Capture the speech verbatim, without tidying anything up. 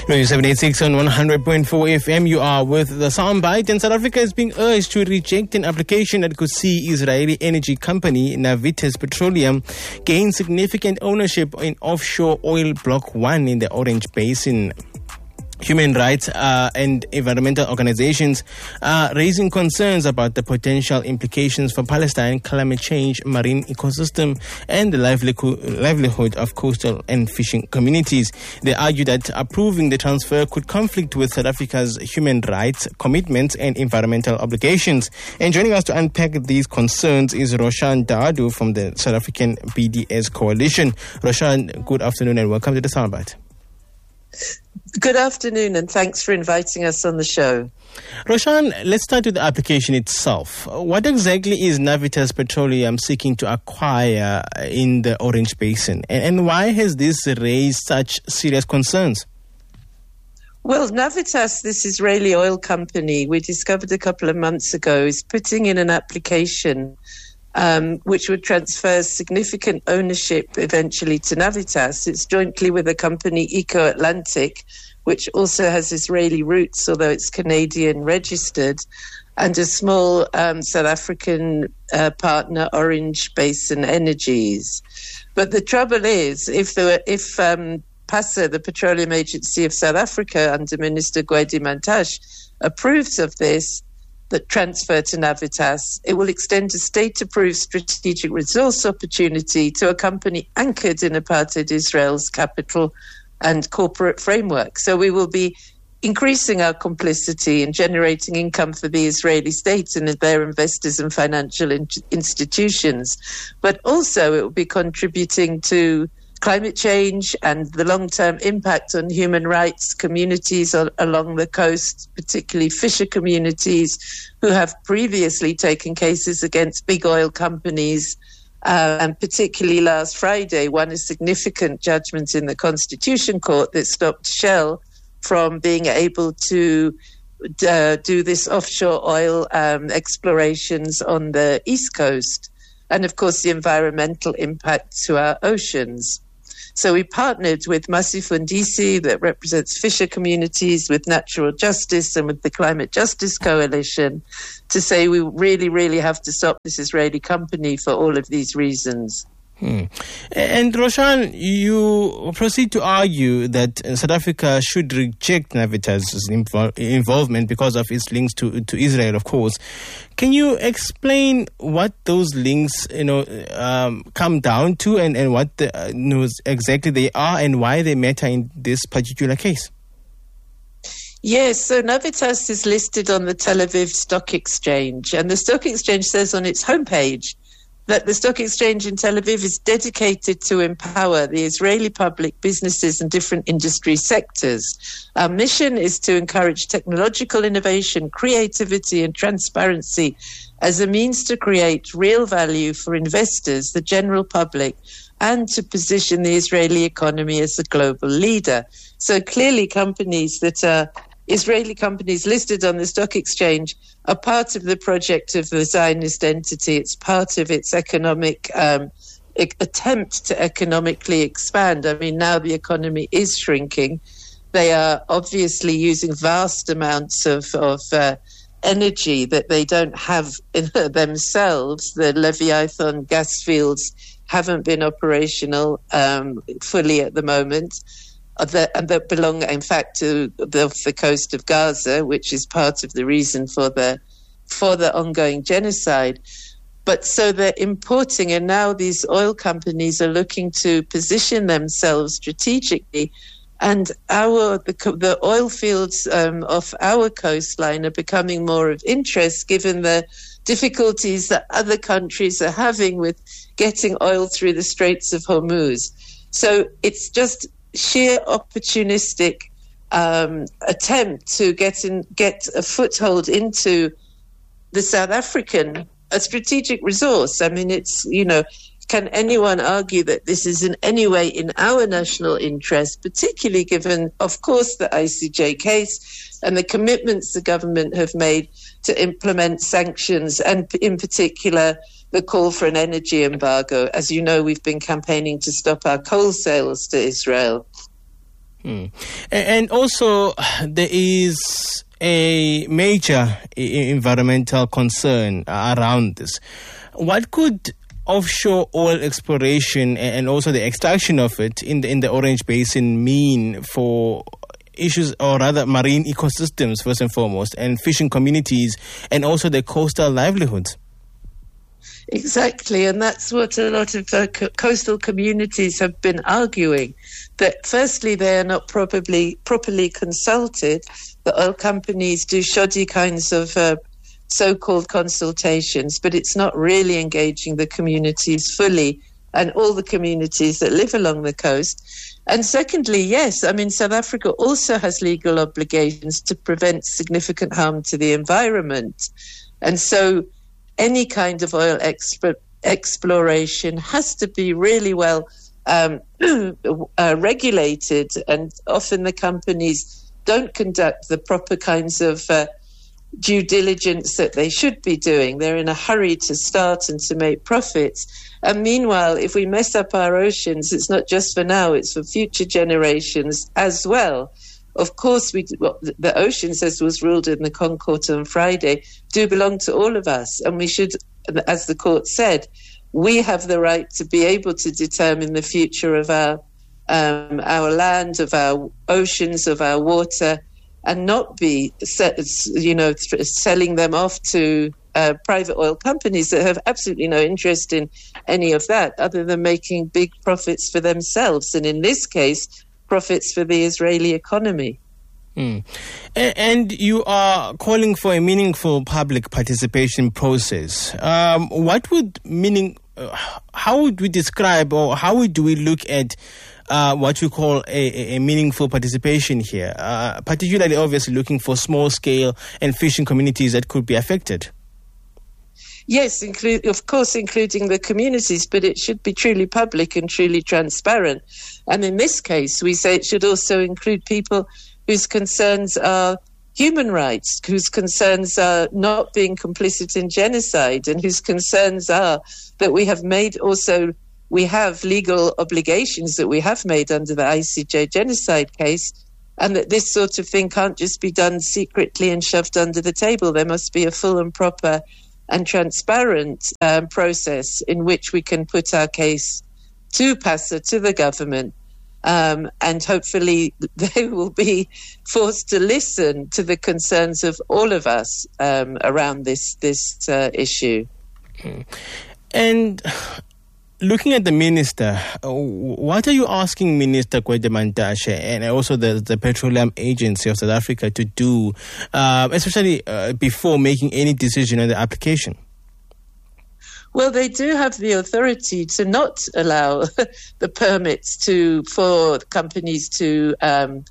seven eighty-six on one hundred point four F M. You are with the Soundbite, and South Africa is being urged to reject an application that could see Israeli energy company Navitas Petroleum gain significant ownership in offshore oil block one in the Orange Basin. Human rights uh, and environmental organizations are raising concerns about the potential implications for Palestine, climate change, marine ecosystem, and the livelihood, livelihood of coastal and fishing communities. They argue that approving the transfer could conflict with South Africa's human rights commitments and environmental obligations. And joining us to unpack these concerns is Roshan Dadu from the South African B D S Coalition. Roshan, good afternoon and welcome to the Soundbite. Good afternoon, and thanks for inviting us on the show. Roshan, let's start with the application itself. What exactly is Navitas Petroleum seeking to acquire in the Orange Basin, and, and why has this raised such serious concerns? Well, Navitas, this Israeli oil company we discovered a couple of months ago, is putting in an application Um, which would transfer significant ownership eventually to Navitas. It's jointly with a company, Eco Atlantic, which also has Israeli roots, although it's Canadian registered, and a small um, South African uh, partner, Orange Basin Energies. But the trouble is, if there were, if um, PASA, the Petroleum Agency of South Africa, under Minister Gwedi Mantashe, approves of this, that transfer to Navitas, it will extend a state-approved strategic resource opportunity to a company anchored in apartheid Israel's capital and corporate framework. So we will be increasing our complicity in generating income for the Israeli state and their investors and financial in- institutions. But also it will be contributing to climate change and the long-term impact on human rights communities on, along the coast, particularly fisher communities who have previously taken cases against big oil companies. Uh, and particularly last Friday, won a significant judgment in the Constitution Court that stopped Shell from being able to uh, do this offshore oil um, explorations on the East Coast. And of course, the environmental impact to our oceans. So we partnered with Masifundisi, that represents fisher communities, with Natural Justice and with the Climate Justice Coalition, to say we really, really have to stop this Israeli company for all of these reasons. Hmm. And Roshan, you proceed to argue that South Africa should reject Navitas' invo- involvement because of its links to, to Israel, of course. Can you explain what those links, you know, um, come down to, and, and what the, uh, you know, exactly they are, and why they matter in this particular case? Yes, so Navitas is listed on the Tel Aviv Stock Exchange, and the Stock Exchange says on its homepage that the stock exchange in Tel Aviv is dedicated to empower the Israeli public, businesses and different industry sectors. Our mission is to encourage technological innovation, creativity and transparency as a means to create real value for investors, the general public, and to position the Israeli economy as a global leader. So clearly companies that are Israeli companies listed on the stock exchange are part of the project of the Zionist entity. It's part of its economic um, e- attempt to economically expand. I mean, now the economy is shrinking. They are obviously using vast amounts of, of uh, energy that they don't have in themselves. The Leviathan gas fields haven't been operational um, fully at the moment. That, and that belong, in fact, to the, the coast of Gaza, which is part of the reason for the for the ongoing genocide. But so they're importing, and now these oil companies are looking to position themselves strategically. And our the, the oil fields um, off our coastline are becoming more of interest, given the difficulties that other countries are having with getting oil through the Straits of Hormuz. So it's just sheer opportunistic um, attempt to get in, get a foothold into the South African, a strategic resource. I mean, it's, you know, can anyone argue that this is in any way in our national interest, particularly given, of course, the I C J case and the commitments the government have made to implement sanctions, and in particular the call for an energy embargo? As you know, we've been campaigning to stop our coal sales to Israel. Hmm. And also, there is a major environmental concern around this. What could offshore oil exploration and also the extraction of it in the, in the Orange Basin mean for issues, or rather marine ecosystems first and foremost, and fishing communities, and also the coastal livelihoods? Exactly, and that's what a lot of uh, co- coastal communities have been arguing, that firstly they are not properly properly consulted. The oil companies do shoddy kinds of uh, so-called consultations, but it's not really engaging the communities fully and all the communities that live along the coast. And secondly, yes, I mean, South Africa also has legal obligations to prevent significant harm to the environment. And so any kind of oil exp- exploration has to be really well um, uh, regulated, and often the companies don't conduct the proper kinds of uh, due diligence that they should be doing. They're in a hurry to start and to make profits. And meanwhile, if we mess up our oceans, it's not just for now, it's for future generations as well. Of course, we well, the oceans, as was ruled in the Concourt on Friday, do belong to all of us. And we should, as the court said, we have the right to be able to determine the future of our um, our land, of our oceans, of our water, and not be, you know, selling them off to uh, private oil companies that have absolutely no interest in any of that, other than making big profits for themselves. And in this case, profits for the Israeli economy. Mm. And you are calling for a meaningful public participation process. Um, what would meaning? Uh, how would we describe, or how would we look at uh, what you call a, a meaningful participation here? Uh, particularly, obviously, looking for small scale and fishing communities that could be affected. Yes, include, of course, including the communities, but it should be truly public and truly transparent. And in this case, we say it should also include people whose concerns are human rights, whose concerns are not being complicit in genocide, and whose concerns are that we have made also, we have legal obligations that we have made under the I C J genocide case, and that this sort of thing can't just be done secretly and shoved under the table. There must be a full and proper and transparent um, process in which we can put our case to PASA, to the government, um, and hopefully they will be forced to listen to the concerns of all of us um, around this this uh, issue. And looking at the minister, what are you asking Minister Gwede Mantashe and also the, the Petroleum Agency of South Africa to do, uh, especially uh, before making any decision on the application? Well, they do have the authority to not allow the permits to for companies to um,